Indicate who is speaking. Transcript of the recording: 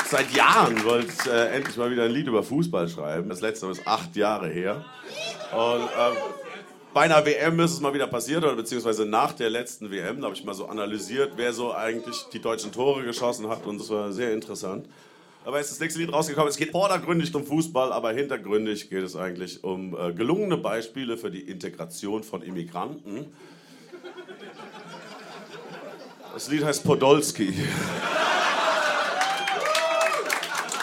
Speaker 1: seit Jahren wollte ich endlich mal wieder ein Lied über Fußball schreiben. Das letzte ist 8 Jahre her. Und bei einer WM ist es mal wieder passiert, oder beziehungsweise nach der letzten WM, da habe ich mal so analysiert, wer so eigentlich die deutschen Tore geschossen hat, und das war sehr interessant. Dabei ist das nächste Lied rausgekommen. Es geht vordergründig um Fußball, aber hintergründig geht es eigentlich um gelungene Beispiele für die Integration von Immigranten. Das Lied heißt Podolski.